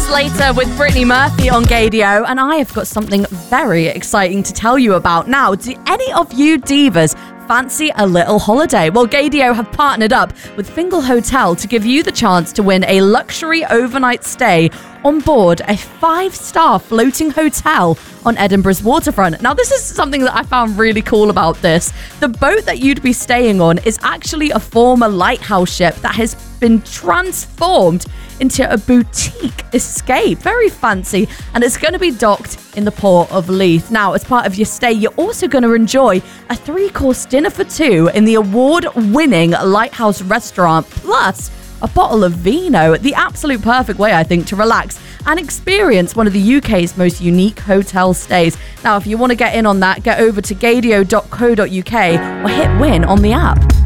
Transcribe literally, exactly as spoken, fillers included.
Later with Brittany Murphy on Gaydio, and I have got something very exciting to tell you about. Now, do any of you divas fancy a little holiday? Well, Gaydio have partnered up with Fingal Hotel to give you the chance to win a luxury overnight stay on board a five-star floating hotel on Edinburgh's waterfront. Now, this is something that I found really cool about this. The boat that you'd be staying on is actually a former lighthouse ship that has been transformed into a boutique escape. Very fancy, and it's going to be docked in the port of Leith. Now, as part of your stay, you're also going to enjoy a three-course dinner for two in the award-winning Lighthouse restaurant, plus a bottle of vino. The absolute perfect way, I think, to relax and experience one of the U K's most unique hotel stays. Now, if you want to get in on that, get over to gaydio dot co dot uk or hit win on the app.